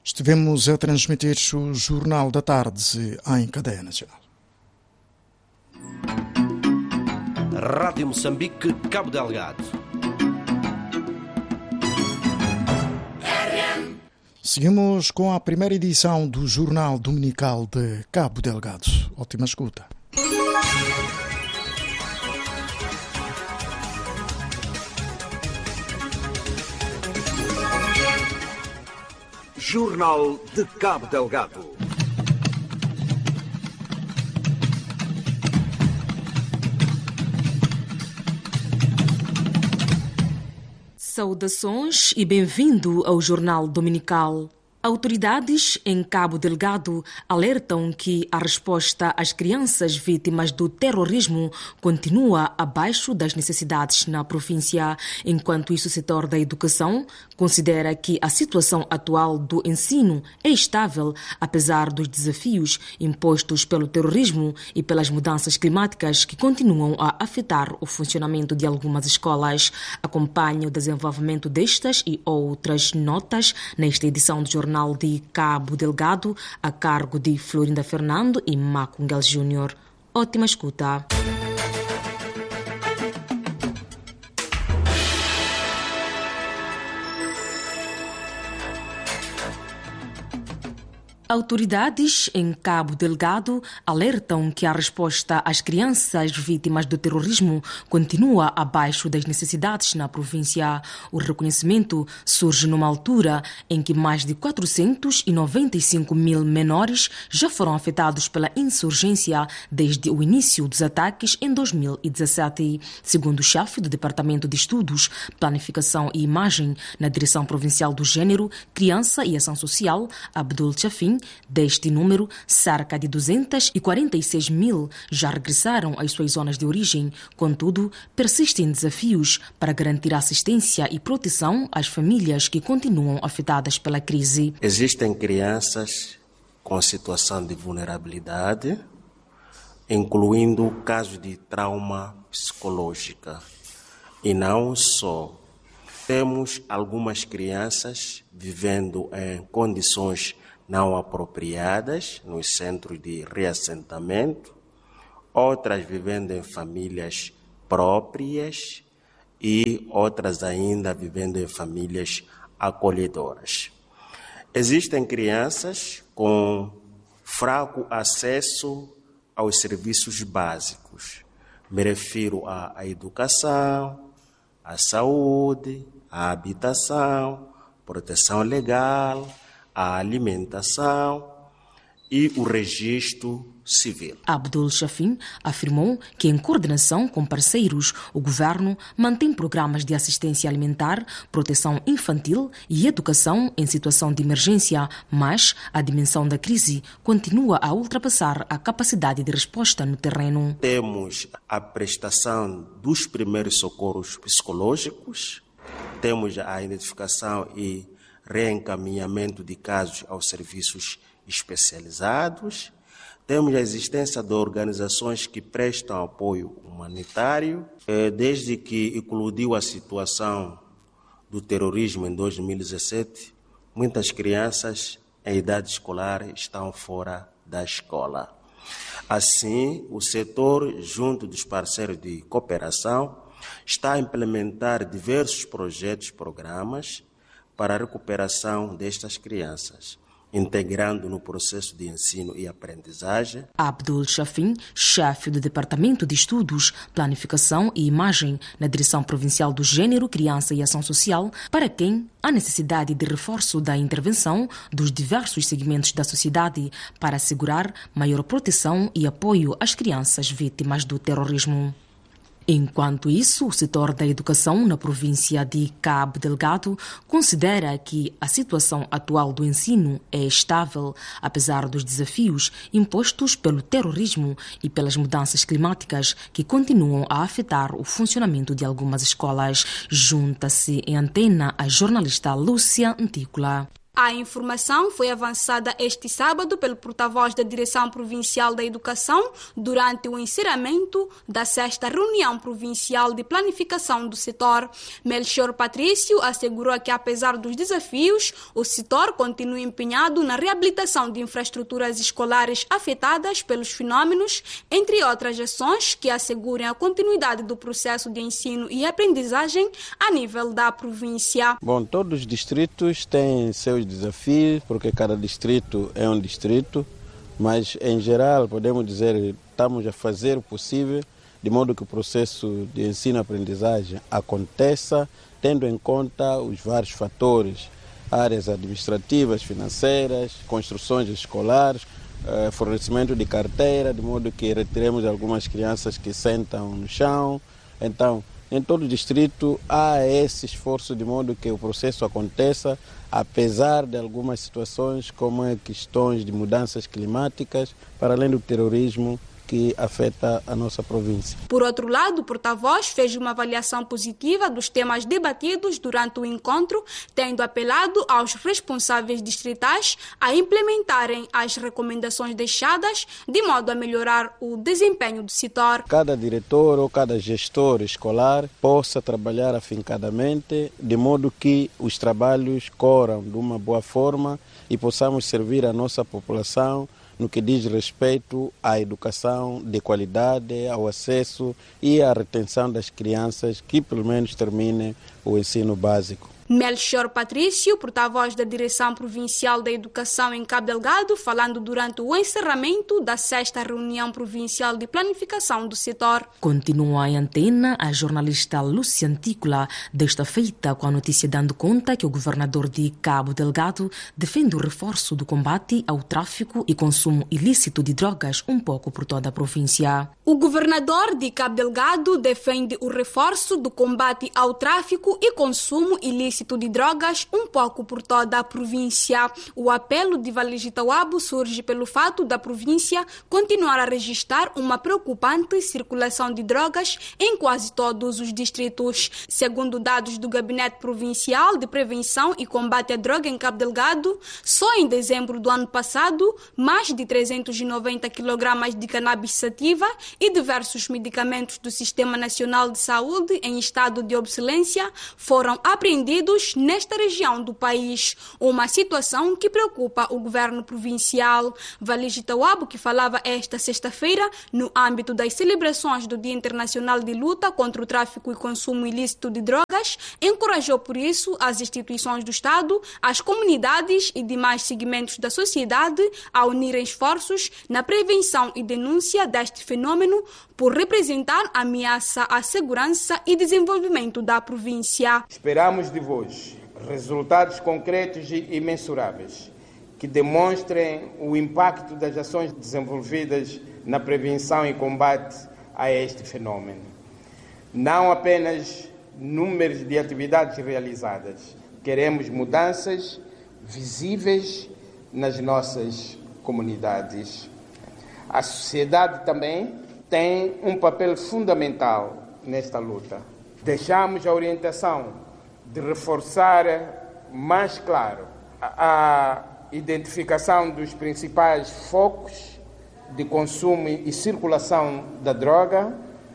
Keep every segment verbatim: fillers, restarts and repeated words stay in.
Estivemos a transmitir o Jornal da Tarde em cadeia nacional. Rádio Moçambique, Cabo Delgado. Seguimos com a primeira edição do Jornal Dominical de Cabo Delgado. Ótima escuta. Jornal de Cabo Delgado. Saudações e bem-vindo ao Jornal Dominical. Autoridades em Cabo Delgado alertam que a resposta às crianças vítimas do terrorismo continua abaixo das necessidades na província. Enquanto isso, o setor da educação considera que a situação atual do ensino é estável, apesar dos desafios impostos pelo terrorismo e pelas mudanças climáticas que continuam a afetar o funcionamento de algumas escolas. Acompanhe o desenvolvimento destas e outras notas nesta edição do Jornal de Cabo Delgado, a cargo de Florinda Fernando e Macungel Júnior. Ótima escuta. Autoridades em Cabo Delgado alertam que a resposta às crianças vítimas do terrorismo continua abaixo das necessidades na província. O reconhecimento surge numa altura em que mais de quatrocentos e noventa e cinco mil menores já foram afetados pela insurgência desde o início dos ataques em dois mil e dezassete. Segundo o chefe do Departamento de Estudos, Planificação e Imagem na Direção Provincial do Gênero, Criança e Ação Social, Abdul Chafin, deste número, cerca de duzentos e quarenta e seis mil já regressaram às suas zonas de origem. Contudo, persistem desafios para garantir assistência e proteção às famílias que continuam afetadas pela crise. Existem crianças com situação de vulnerabilidade, incluindo casos de trauma psicológica. E não só. Temos algumas crianças vivendo em condições não apropriadas nos centros de reassentamento, outras vivendo em famílias próprias e outras ainda vivendo em famílias acolhedoras. Existem crianças com fraco acesso aos serviços básicos. Me refiro à, à educação, à saúde, à habitação, proteção legal, a alimentação e o registro civil. Abdul Chafin afirmou que, em coordenação com parceiros, o governo mantém programas de assistência alimentar, proteção infantil e educação em situação de emergência, mas a dimensão da crise continua a ultrapassar a capacidade de resposta no terreno. Temos a prestação dos primeiros socorros psicológicos, temos a identificação e reencaminhamento de casos aos serviços especializados, temos a existência de organizações que prestam apoio humanitário. Desde que eclodiu a situação do terrorismo em dois mil e dezessete, muitas crianças em idade escolar estão fora da escola. Assim, o setor, junto dos parceiros de cooperação, está a implementar diversos projetos e programas para a recuperação destas crianças, integrando no processo de ensino e aprendizagem. Abdul Chafin, chefe do Departamento de Estudos, Planificação e Imagem na Direção Provincial do Gênero, Criança e Ação Social, para quem há necessidade de reforço da intervenção dos diversos segmentos da sociedade para assegurar maior proteção e apoio às crianças vítimas do terrorismo. Enquanto isso, o setor da educação na província de Cabo Delgado considera que a situação atual do ensino é estável, apesar dos desafios impostos pelo terrorismo e pelas mudanças climáticas que continuam a afetar o funcionamento de algumas escolas. Junta-se em antena a jornalista Lúcia Antícola. A informação foi avançada este sábado pelo porta-voz da Direção Provincial da Educação durante o encerramento da sexta reunião provincial de planificação do setor. Melchior Patrício assegurou que, apesar dos desafios, o setor continua empenhado na reabilitação de infraestruturas escolares afetadas pelos fenômenos, entre outras ações que assegurem a continuidade do processo de ensino e aprendizagem a nível da província. Bom, todos os distritos têm seus desafios, porque cada distrito é um distrito, mas em geral podemos dizer que estamos a fazer o possível de modo que o processo de ensino-aprendizagem aconteça, tendo em conta os vários fatores, áreas administrativas, financeiras, construções escolares, fornecimento de carteira, de modo que retiremos algumas crianças que sentam no chão. Então, em todo o distrito há esse esforço de modo que o processo aconteça, apesar de algumas situações como questões de mudanças climáticas, para além do terrorismo que afeta a nossa província. Por outro lado, o porta-voz fez uma avaliação positiva dos temas debatidos durante o encontro, tendo apelado aos responsáveis distritais a implementarem as recomendações deixadas de modo a melhorar o desempenho do setor. Cada diretor ou cada gestor escolar possa trabalhar afincadamente, de modo que os trabalhos corram de uma boa forma e possamos servir a nossa população no que diz respeito à educação de qualidade, ao acesso e à retenção das crianças que pelo menos terminem o ensino básico. Melchior Patrício, porta-voz da Direção Provincial da Educação em Cabo Delgado, falando durante o encerramento da sexta reunião provincial de planificação do setor. Continua em antena a jornalista Lúcia Antícola, desta feita com a notícia dando conta que o governador de Cabo Delgado defende o reforço do combate ao tráfico e consumo ilícito de drogas um pouco por toda a província. O governador de Cabo Delgado defende o reforço do combate ao tráfico e consumo ilícito de drogas um pouco por toda a província. O apelo de Valige Tauabo surge pelo fato da província continuar a registrar uma preocupante circulação de drogas em quase todos os distritos. Segundo dados do Gabinete Provincial de Prevenção e Combate à Droga em Cabo Delgado, só em dezembro do ano passado, mais de trezentos e noventa quilogramas de cannabis sativa e diversos medicamentos do Sistema Nacional de Saúde em estado de obsolescência foram apreendidos nesta região do país, uma situação que preocupa o governo provincial. Valige Tauabo, que falava esta sexta-feira no âmbito das celebrações do Dia Internacional de Luta contra o Tráfico e Consumo Ilícito de Drogas, encorajou por isso as instituições do Estado, as comunidades e demais segmentos da sociedade a unirem esforços na prevenção e denúncia deste fenômeno por representar ameaça à segurança e desenvolvimento da província. Esperamos de vós resultados concretos e mensuráveis que demonstrem o impacto das ações desenvolvidas na prevenção e combate a este fenômeno. Não apenas números de atividades realizadas, queremos mudanças visíveis nas nossas comunidades. A sociedade também tem um papel fundamental nesta luta. Deixamos a orientação de reforçar mais claro a identificação dos principais focos de consumo e circulação da droga,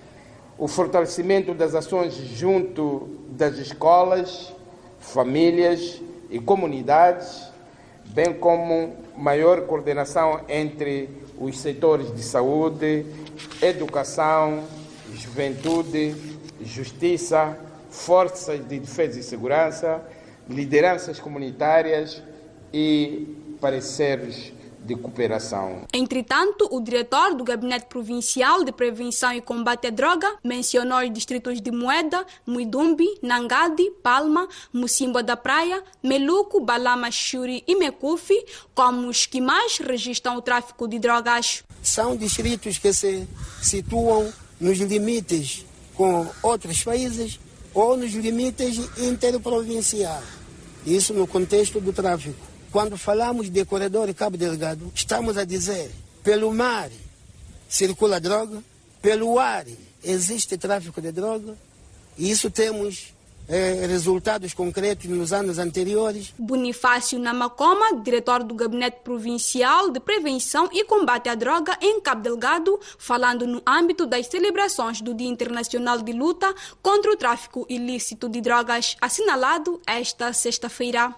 o fortalecimento das ações junto das escolas, famílias e comunidades, bem como maior coordenação entre os setores de saúde, educação, juventude, justiça, forças de defesa e segurança, lideranças comunitárias e pareceres de cooperação. Entretanto, o diretor do Gabinete Provincial de Prevenção e Combate à Droga mencionou os distritos de Moeda, Muidumbi, Nangadi, Palma, Mucimba da Praia, Meluco, Balama, Xuri e Mecufi como os que mais registram o tráfico de drogas. São distritos que se situam nos limites com outros países ou nos limites interprovinciais. Isso no contexto do tráfico. Quando falamos de corredor Cabo Delgado, estamos a dizer, pelo mar circula droga, pelo ar existe tráfico de droga, e isso temos eh, resultados concretos nos anos anteriores. Bonifácio Namacoma, diretor do Gabinete Provincial de Prevenção e Combate à Droga em Cabo Delgado, falando no âmbito das celebrações do Dia Internacional de Luta contra o Tráfico Ilícito de Drogas, assinalado esta sexta-feira.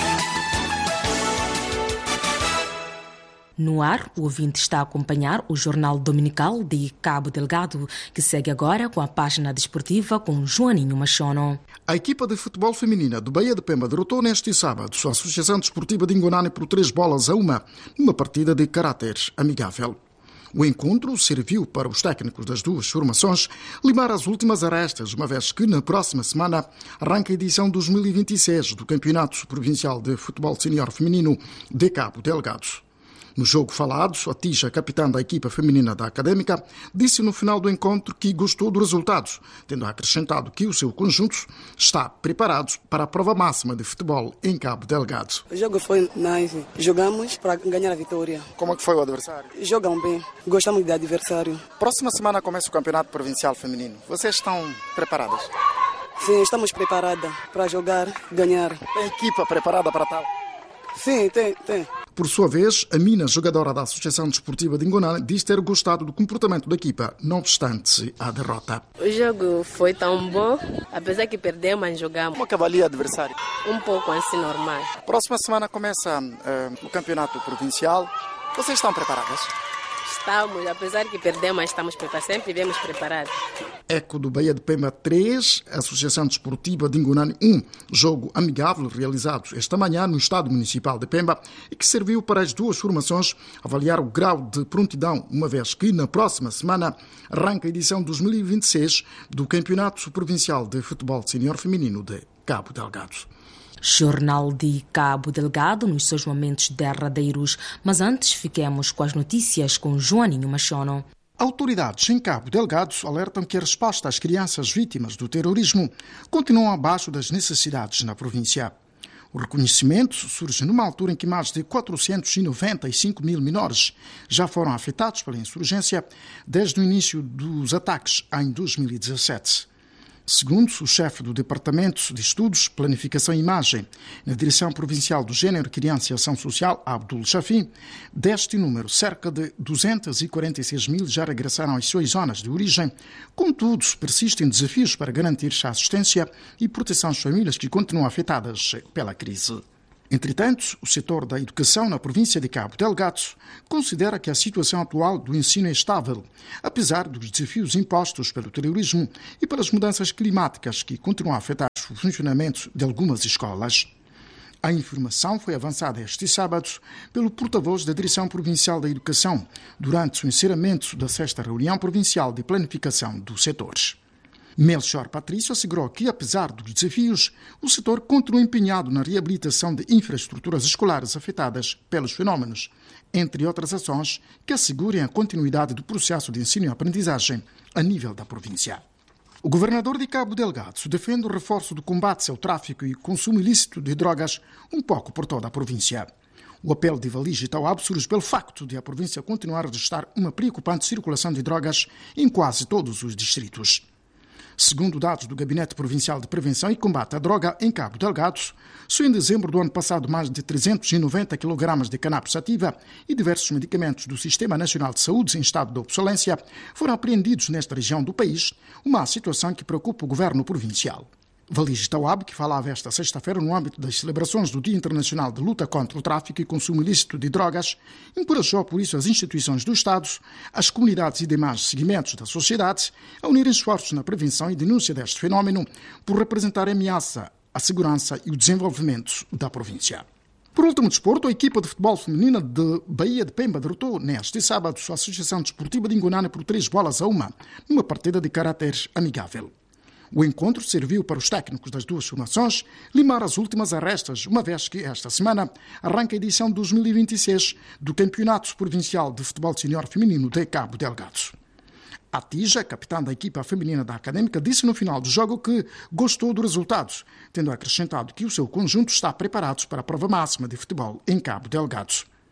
No ar, o ouvinte está a acompanhar o Jornal Dominical de Cabo Delgado, que segue agora com a página desportiva com Joaninho Machono. A equipa de futebol feminina do Bahia de Pemba derrotou neste sábado a Associação Desportiva de Ingonane por três bolas a uma, numa partida de caráter amigável. O encontro serviu para os técnicos das duas formações limar as últimas arestas, uma vez que na próxima semana arranca a edição dois mil e vinte e seis do Campeonato Provincial de Futebol Senior Feminino de Cabo Delgado. No jogo falado, a Tija, capitã da equipa feminina da Académica, disse no final do encontro que gostou do resultado, tendo acrescentado que o seu conjunto está preparado para a prova máxima de futebol em Cabo Delgado. O jogo foi nice. Jogamos para ganhar a vitória. Como é que foi o adversário? Jogam bem. Gostamos do adversário. Próxima semana começa o Campeonato Provincial Feminino. Vocês estão preparadas? Sim, estamos preparadas para jogar, ganhar. Tem a equipa preparada para tal? Sim, tem, tem. Por sua vez, a Mina, jogadora da Associação Desportiva de Ingonane, diz ter gostado do comportamento da equipa, não obstante a derrota. O jogo foi tão bom, apesar que perdemos, mas jogamos. Como é que avalia o adversário? Um pouco assim, normal. Próxima semana começa uh, o Campeonato Provincial. Vocês estão preparadas? Estamos, apesar que perdemos, mas estamos preparados, sempre viemos preparados. Eco do Bahia de Pemba três, Associação Desportiva de Ingonane um, jogo amigável realizado esta manhã no Estádio Municipal de Pemba e que serviu para as duas formações avaliar o grau de prontidão, uma vez que na próxima semana arranca a edição dois mil e vinte e seis do Campeonato Provincial de Futebol Senior Feminino de Cabo Delgado. Jornal de Cabo Delgado nos seus momentos derradeiros, mas antes fiquemos com as notícias com Joaninho Machono. Autoridades em Cabo Delgado alertam que a resposta às crianças vítimas do terrorismo continua abaixo das necessidades na província. O reconhecimento surge numa altura em que mais de quatrocentos e noventa e cinco mil menores já foram afetados pela insurgência desde o início dos ataques em dois mil e dezassete. Segundo o chefe do Departamento de Estudos, Planificação e Imagem na Direção Provincial do Gênero, Criança e Ação Social, Abdul Shafi, deste número, cerca de duzentos e quarenta e seis mil já regressaram às suas zonas de origem. Contudo, persistem desafios para garantir a assistência e proteção às famílias que continuam afetadas pela crise. Entretanto, o setor da educação na província de Cabo Delgado considera que a situação atual do ensino é estável, apesar dos desafios impostos pelo terrorismo e pelas mudanças climáticas que continuam a afetar o funcionamento de algumas escolas. A informação foi avançada este sábado pelo porta-voz da Direção Provincial da Educação durante o encerramento da sexta reunião provincial de planificação do setor. Melchior Patrício assegurou que, apesar dos desafios, o setor continua empenhado na reabilitação de infraestruturas escolares afetadas pelos fenómenos, entre outras ações que assegurem a continuidade do processo de ensino e aprendizagem a nível da província. O governador de Cabo Delgado defende o reforço do combate ao tráfico e consumo ilícito de drogas um pouco por toda a província. O apelo de Valige Tauab surge pelo facto de a província continuar a registrar uma preocupante circulação de drogas em quase todos os distritos. Segundo dados do Gabinete Provincial de Prevenção e Combate à Droga em Cabo Delgado, só em dezembro do ano passado mais de trezentos e noventa quilogramas de cannabis sativa e diversos medicamentos do Sistema Nacional de Saúde em estado de obsolescência foram apreendidos nesta região do país, uma situação que preocupa o governo provincial. Valige Tauab, que falava esta sexta-feira no âmbito das celebrações do Dia Internacional de Luta contra o Tráfico e Consumo Ilícito de Drogas, encorajou por isso as instituições do Estado, as comunidades e demais segmentos da sociedade a unirem esforços na prevenção e denúncia deste fenómeno por representar a ameaça à segurança e o desenvolvimento da província. Por último, desporto, a equipa de futebol feminina de Bahia de Pemba derrotou neste sábado a Associação Desportiva de Ingonane por três bolas a uma, numa partida de caráter amigável. O encontro serviu para os técnicos das duas formações limar as últimas arestas, uma vez que esta semana arranca a edição dois mil e vinte e seis do Campeonato Provincial de Futebol Senior Feminino de Cabo Delgado. A Tija, capitã da equipa feminina da Académica, disse no final do jogo que gostou do resultado, tendo acrescentado que o seu conjunto está preparado para a prova máxima de futebol em Cabo Delgado.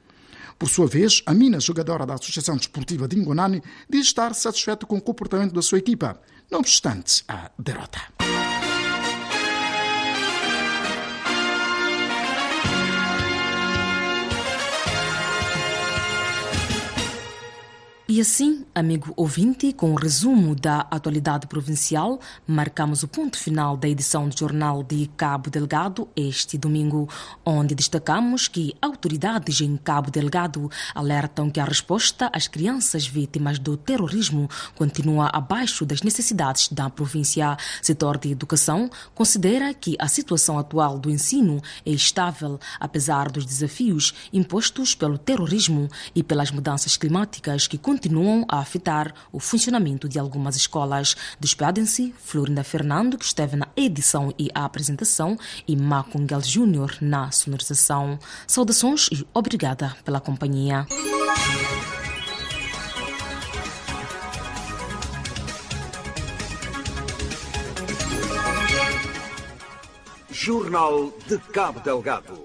Por sua vez, a Mina, jogadora da Associação Desportiva de Ingonane, diz estar satisfeita com o comportamento da sua equipa, não obstante a derrota. assim, amigo ouvinte, com o resumo da atualidade provincial, marcamos o ponto final da edição do Jornal de Cabo Delgado este domingo, onde destacamos que autoridades em Cabo Delgado alertam que a resposta às crianças vítimas do terrorismo continua abaixo das necessidades da província. O setor de educação considera que a situação atual do ensino é estável, apesar dos desafios impostos pelo terrorismo e pelas mudanças climáticas que continuam a afetar o funcionamento de algumas escolas. Despedem-se Florinda Fernando, que esteve na edição e a apresentação, e Macungel Júnior na sonorização. Saudações e obrigada pela companhia. Jornal de Cabo Delgado.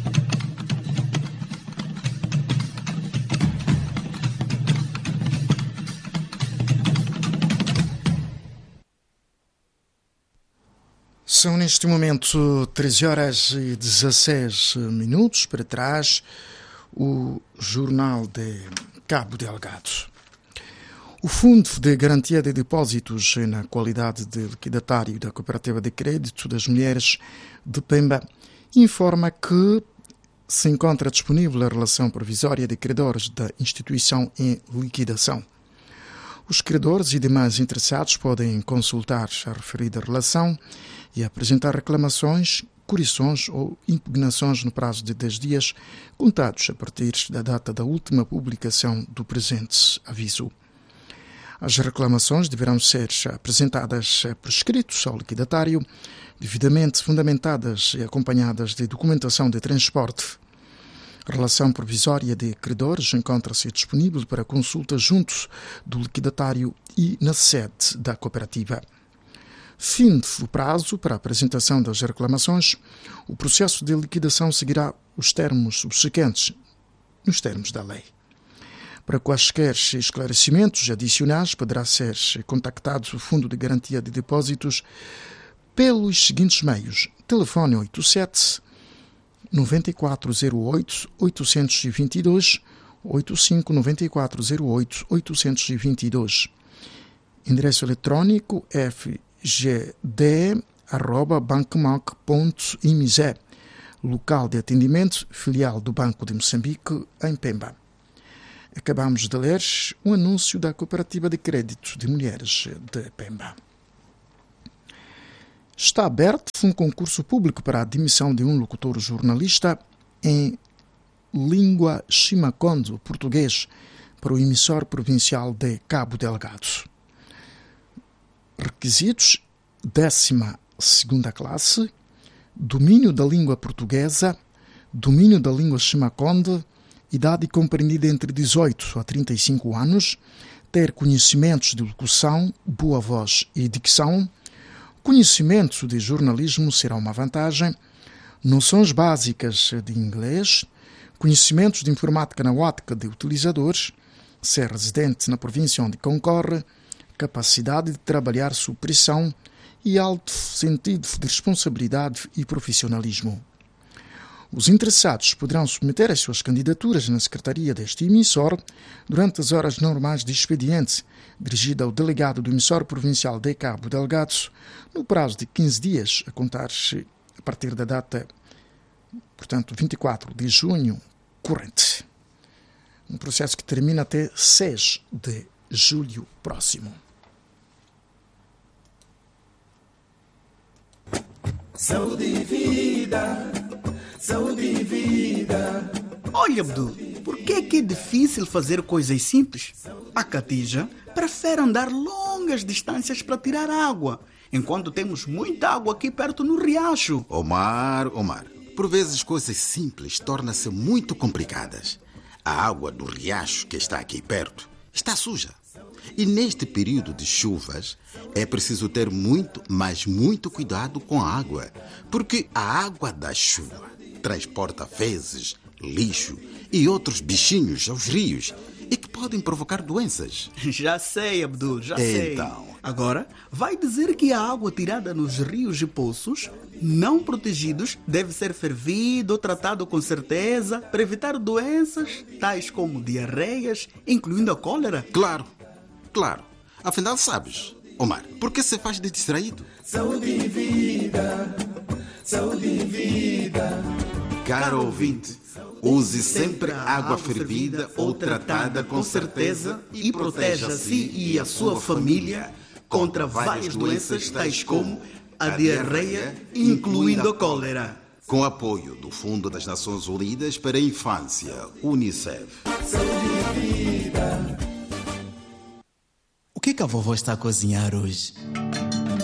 São neste momento treze horas e dezasseis minutos. Para trás, o Jornal de Cabo Delgado. O Fundo de Garantia de Depósitos na qualidade de liquidatário da Cooperativa de Crédito das Mulheres de Pemba informa que se encontra disponível a relação provisória de credores da instituição em liquidação. Os credores e demais interessados podem consultar a referida relação e apresentar reclamações, correções ou impugnações no prazo de dez dias, contados a partir da data da última publicação do presente aviso. As reclamações deverão ser apresentadas por escritos ao liquidatário, devidamente fundamentadas e acompanhadas de documentação de transporte. A relação provisória de credores encontra-se disponível para consulta junto do liquidatário e na sede da cooperativa. Fim do prazo para a apresentação das reclamações, o processo de liquidação seguirá os termos subsequentes, nos termos da lei. Para quaisquer esclarecimentos adicionais, poderá ser contactado o Fundo de Garantia de Depósitos pelos seguintes meios: telefone oito sete nove quatro zero oito oito dois dois, oito cinco nove quatro zero oito oito dois dois. Endereço eletrônico f g d arroba bancomoc ponto i m z. Local de atendimento, filial do Banco de Moçambique, em Pemba. Acabamos de ler um anúncio da Cooperativa de Crédito de Mulheres de Pemba. Está aberto um concurso público para a admissão de um locutor jornalista em língua chimacondo, português, para o emissor provincial de Cabo Delgado. Requisitos: décima segunda classe, domínio da língua portuguesa, domínio da língua chimaconde, idade compreendida entre dezoito a trinta e cinco anos, ter conhecimentos de locução, boa voz e dicção. Conhecimento de jornalismo será uma vantagem, noções básicas de inglês, conhecimentos de informática na ótica de utilizadores, ser residente na província onde concorre, capacidade de trabalhar sob pressão e alto sentido de responsabilidade e profissionalismo. Os interessados poderão submeter as suas candidaturas na secretaria deste emissor durante as horas normais de expediente, dirigida ao delegado do emissor provincial de Cabo Delgado, no prazo de quinze dias, a contar-se a partir da data, portanto, vinte e quatro de junho corrente. Um processo que termina até seis de julho próximo. Saúde e vida, saúde e vida. Olha, Abdu, por que é que é difícil fazer coisas simples? A Catija prefere andar longas distâncias para tirar água, enquanto temos muita água aqui perto no riacho. Omar, Omar, por vezes coisas simples tornam-se muito complicadas. A água do riacho que está aqui perto está suja. E neste período de chuvas, é preciso ter muito, mas muito cuidado com a água, porque a água da chuva transporta fezes, lixo e outros bichinhos aos rios e que podem provocar doenças. Já sei, Abdul, já sei. Então, Agora, vai dizer que a água tirada nos rios e poços, não protegidos, deve ser fervida ou tratada com certeza para evitar doenças tais como diarreias, incluindo a cólera? Claro, claro. Afinal, sabes, Omar, por que se faz de distraído? Saúde e vida, saúde e vida. Caro ouvinte, use sempre água fervida ou tratada com certeza e proteja a si e a sua família contra várias doenças tais como a diarreia, incluindo a cólera. Com apoio do Fundo das Nações Unidas para a Infância, Unicef. Saúde e vida. O que, que a vovó está a cozinhar hoje?